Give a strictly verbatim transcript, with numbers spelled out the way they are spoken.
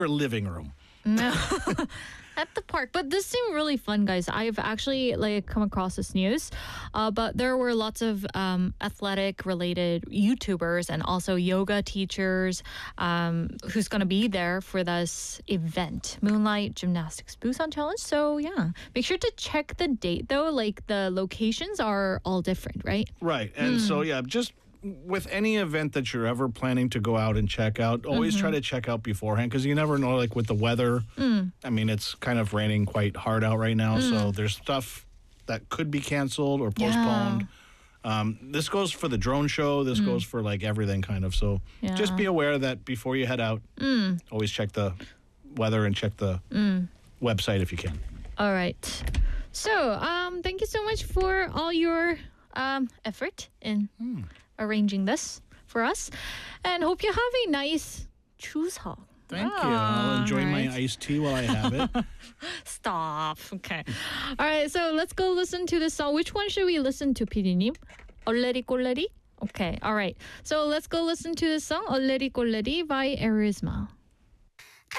living room. No. At the park. But this seemed really fun, guys. I've actually like come across this news, uh, but there were lots of um, athletic related YouTubers and also yoga teachers um, who's going to be there for this event, Moonlight Gymnastics Busan Challenge. So yeah, make sure to check the date though. Like the locations are all different, right? Right. And Mm. so, yeah, just with any event that you're ever planning to go out and check out, always Mm-hmm. try to check out beforehand because you never know, like with the weather. Mm. I mean, it's kind of raining quite hard out right now, so there's stuff that could be canceled or postponed. Um, this goes for the drone show. This goes for like everything kind of. So Yeah. just be aware that before you head out, Mm. always check the weather and check the Mm. website if you can. All right. So, um, thank you so much for all your um, effort in arranging this for us, and hope you have a nice 추석. Thank you. I'll enjoy my right. iced tea while I have it. Stop. Okay. All right. So let's go listen to this song. Which one should we listen to, 피디님? 얼레리 꼴레리? Okay. All right. So let's go listen to this song, 얼레리 꼴레리 by Arisma.